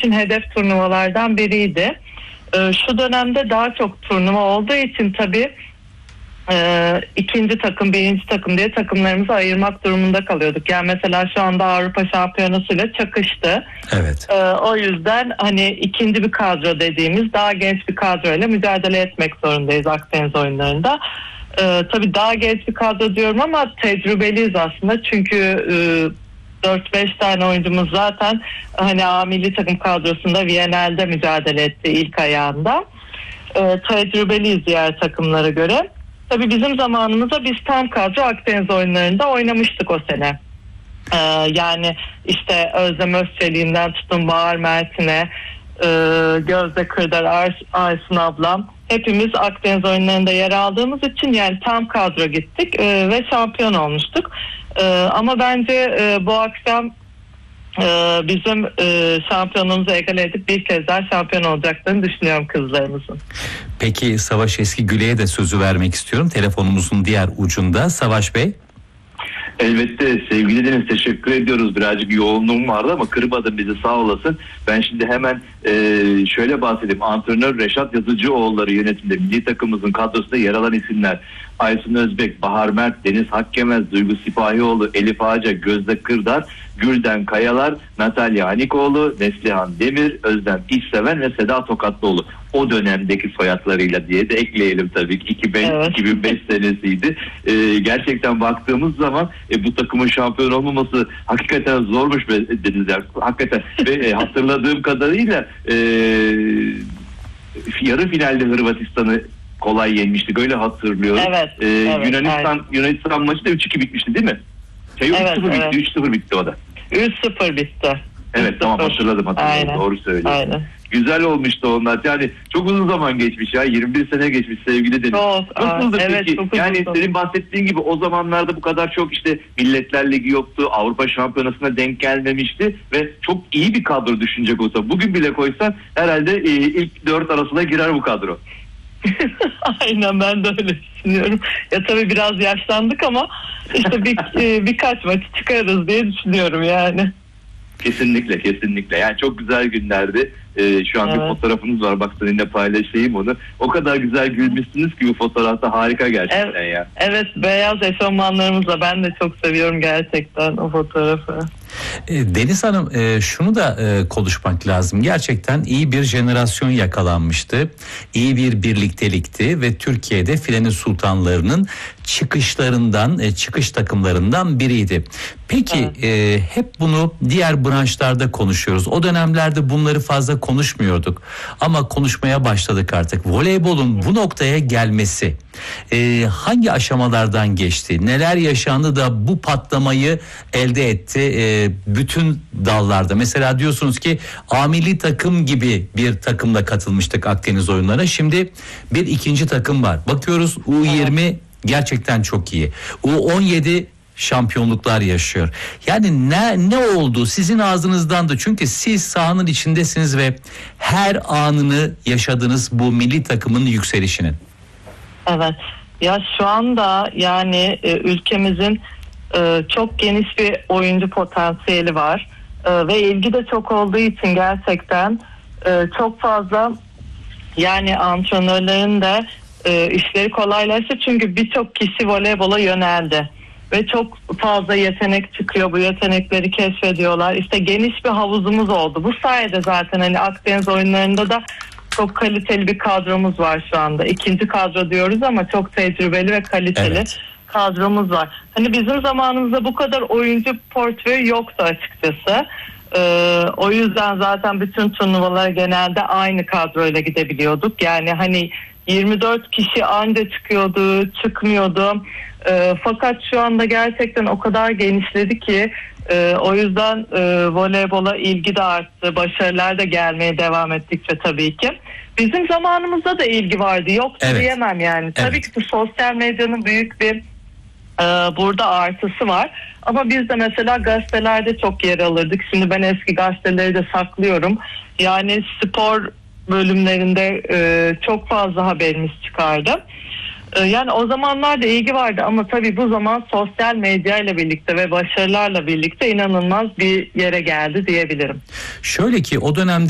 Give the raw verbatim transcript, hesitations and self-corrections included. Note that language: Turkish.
için hedef turnuvalardan biriydi. Ee, şu dönemde daha çok turnuva olduğu için tabii e, ikinci takım, birinci takım diye takımlarımızı ayırmak durumunda kalıyorduk. Yani mesela şu anda Avrupa Şampiyonası'yla çakıştı. Evet. Ee, o yüzden hani ikinci bir kadro dediğimiz daha genç bir kadroyla mücadele etmek zorundayız Akdeniz oyunlarında. Ee, tabii daha genç bir kadro diyorum ama tecrübeliyiz aslında. Çünkü e, dört beş tane oyuncumuz zaten hani A milli takım kadrosunda Viyana'da mücadele etti ilk ayağında. Ee, tecrübeliyiz diğer takımlara göre. Tabii bizim zamanımızda biz tam kadro Akdeniz oyunlarında oynamıştık o sene. Ee, yani işte Özlem Özçelik'inden tutun Bahar Mert'ine, e, Gözde Kırdar, Ars, Aysun ablam. Hepimiz Akdeniz oyunlarında yer aldığımız için yani tam kadro gittik e, ve şampiyon olmuştuk. E, ama bence e, bu akşam e, bizim e, şampiyonluğumuzu egale edip bir kez daha şampiyon olacaklarını düşünüyorum kızlarımızın. Peki Savaş Eskigüle'ye de sözü vermek istiyorum. Telefonumuzun diğer ucunda. Savaş Bey. Elbette sevgili Deniz, teşekkür ediyoruz. Birazcık yoğunluğum vardı ama kırmadın bizi, sağ olasın. Ben şimdi hemen e, şöyle bahsedeyim. Antrenör Reşat Yazıcıoğulları yönetiminde milli takımımızın kadrosunda yer alan isimler: Aysun Özbek, Bahar Mert, Deniz Hakkemez, Duygu Sipahioğlu, Elif Ağaca, Gözde Kırdar, Gülden Kayalar, Natalya Hanikoğlu, Neslihan Demir, Özlem İşseven ve Seda Tokatlıoğlu. O dönemdeki soyadlarıyla diye de ekleyelim tabii ki. iki bin beş, evet. iki bin beş senesiydi. Ee, gerçekten baktığımız zaman e, bu takımın şampiyon olmaması hakikaten zormuş be Denizler. Hakikaten ve e, hatırladığım kadarıyla e, yarı finalde Hırvatistan'ı kolay yenmiştik. Öyle hatırlıyorum. Evet, ee, evet, Yunanistan evet. Yunanistan maçı da üç iki bitmişti değil mi? Şey, evet, üç sıfır evet. bitti. üç sıfır bitti o da. üç sıfır bitti. Evet, tamam, hatırladım hatırladım. Aynen. Doğru söylüyorsun. Aynen. Güzel olmuştu onlar. Yani çok uzun zaman geçmiş ya. yirmi bir sene geçmiş sevgili Deniz. Çok. Nasıldı aa, peki? Evet, yani senin bahsettiğin gibi o zamanlarda bu kadar çok işte Milletler Ligi yoktu. Avrupa Şampiyonası'na denk gelmemişti ve çok iyi bir kadro düşünecek olsa. Bugün bile koysan herhalde e, ilk dört arasına girer bu kadro. Aynen, ben de öyle düşünüyorum. Ya tabii biraz yaşlandık ama işte bir, e, birkaç maç çıkarız diye düşünüyorum yani. Kesinlikle kesinlikle. Yani çok güzel günlerdi. Ee, şu an evet. Bir fotoğrafınız var. Bak seninle paylaşayım onu. O kadar güzel gülmüşsünüz ki bu fotoğrafta, harika gerçekten evet, ya. Evet, beyaz eşofmanlarımızla ben de çok seviyorum gerçekten o fotoğrafı. Deniz Hanım, şunu da konuşmak lazım. Gerçekten iyi bir jenerasyon yakalanmıştı. İyi bir birliktelikti ve Türkiye'de filenin sultanlarının çıkışlarından, çıkış takımlarından biriydi. Peki evet. hep bunu diğer branşlarda konuşuyoruz. O dönemlerde bunları fazla konuşmuyorduk. Ama konuşmaya başladık artık. Voleybolun bu noktaya gelmesi hangi aşamalardan geçti? Neler yaşandı da bu patlamayı elde etti bütün dallarda? Mesela diyorsunuz ki A milli takım gibi bir takımla katılmıştık Akdeniz oyunlarına. Şimdi bir ikinci takım var. Bakıyoruz U yirmi gerçekten çok iyi. U on yedi şampiyonluklar yaşıyor. Yani ne ne oldu sizin ağzınızdan da, çünkü siz sahanın içindesiniz ve her anını yaşadınız bu milli takımın yükselişinin. Evet. Ya şu anda yani e, ülkemizin e, çok geniş bir oyuncu potansiyeli var. E, ve ilgi de çok olduğu için gerçekten e, çok fazla yani antrenörlerin de e, işleri kolaylaştı. Çünkü birçok kişi voleybola yöneldi. Ve çok fazla yetenek çıkıyor. Bu yetenekleri keşfediyorlar. İşte geniş bir havuzumuz oldu. Bu sayede zaten hani Akdeniz oyunlarında da çok kaliteli bir kadromuz var şu anda. İkinci kadro diyoruz ama çok tecrübeli ve kaliteli evet. kadromuz var. Hani bizim zamanımızda bu kadar oyuncu portföyü yoktu açıkçası. Ee, o yüzden zaten bütün turnuvalara genelde aynı kadroyla gidebiliyorduk. Yani hani yirmi dört kişi anca çıkıyordu, çıkmıyordu. Ee, fakat şu anda gerçekten o kadar genişledi ki e, o yüzden e, voleybola ilgi de arttı. Başarılar da gelmeye devam ettikçe tabii ki. Bizim zamanımızda da ilgi vardı. Yoktu evet. diyemem yani. Evet. Tabii ki bu sosyal medyanın büyük bir e, burada artısı var. Ama biz de mesela gazetelerde çok yer alırdık. Şimdi ben eski gazeteleri de saklıyorum. Yani spor bölümlerinde e, çok fazla haberimiz çıkardı. E, yani o zamanlarda ilgi vardı ama tabii bu zaman sosyal medya ile birlikte ve başarılarla birlikte inanılmaz bir yere geldi diyebilirim. Şöyle ki o dönemde